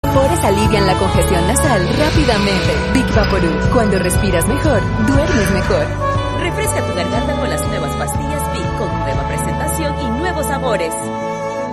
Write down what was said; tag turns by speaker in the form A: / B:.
A: Vapores alivian la congestión nasal rápidamente. Big Vaporub. Cuando respiras mejor, duermes mejor.
B: Refresca tu garganta con las nuevas pastillas Big con nueva presentación y nuevos sabores.